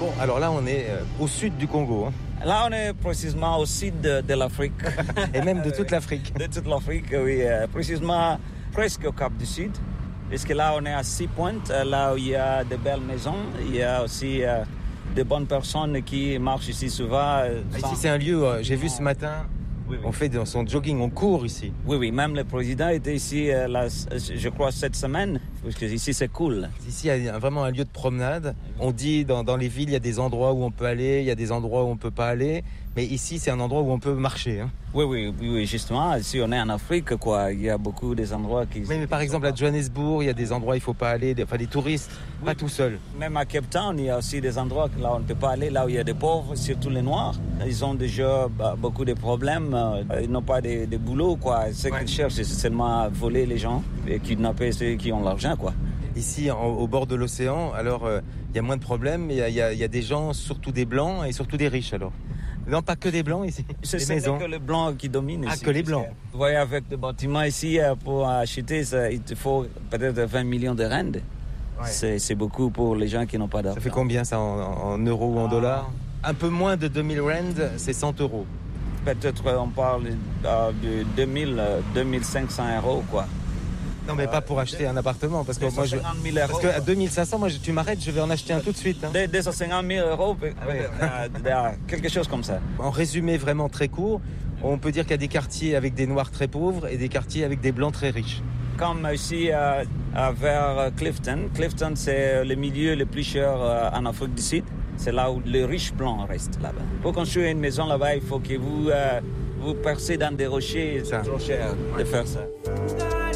Bon, alors là, on est au sud du Congo. Hein. Là, on est précisément au sud de l'Afrique. Et même de toute l'Afrique. De toute l'Afrique, oui. Précisément presque au Cap du Sud. Parce que là, on est à 6 pointes, là où il y a de belles maisons. Il y a aussi de bonnes personnes qui marchent ici souvent. Ici, c'est un lieu, j'ai vu ce matin, oui. On fait son jogging, on court ici. Oui, même le président était ici, je crois, cette semaine, parce que ici, c'est cool. Ici, il y a vraiment un lieu de promenade. On dit, dans les villes, il y a des endroits où on peut aller, il y a des endroits où on ne peut pas aller. Mais ici, c'est un endroit où on peut marcher. Hein. Oui, justement, ici, on est en Afrique, quoi. Il y a beaucoup des endroits qui... Mais par exemple, à Johannesburg, il y a des endroits où il ne faut pas aller, des touristes, oui. Pas tout seuls. Même à Cape Town, il y a aussi des endroits là où on ne peut pas aller, là où il y a des pauvres, surtout les Noirs. Ils ont déjà beaucoup de problèmes, ils n'ont pas de boulot, quoi. Ce qu'ils cherchent, c'est seulement voler les gens et kidnapper ceux qui ont l'argent, quoi. Ici, au bord de l'océan, alors, il y a moins de problèmes, mais il y a des gens, surtout des Blancs et surtout des riches, alors. Non, pas que des Blancs ici. C'est que les Blancs qui dominent ici. Ah, que les Blancs. Vous voyez, avec des bâtiments ici, pour acheter, il te faut peut-être 20 millions de rand. Ouais. C'est beaucoup pour les gens qui n'ont pas d'argent. Ça fait combien ça en euros ou en dollars? Un peu moins de 2000 rand, c'est 100 euros. Peut-être on parle de 2500 euros, quoi. Non, mais pas pour acheter un appartement, parce que moi, parce qu'à 2500, moi, tu m'arrêtes, je vais en acheter un tout de suite. Hein. 250 000 euros, quelque chose comme ça. En résumé vraiment très court, on peut dire qu'il y a des quartiers avec des Noirs très pauvres et des quartiers avec des Blancs très riches. Comme ici, vers Clifton. Clifton, c'est le milieu le plus cher en Afrique du Sud. C'est là où les riches Blancs restent, là-bas. Pour construire une maison là-bas, il faut que vous percez dans des rochers. C'est trop cher de faire ça.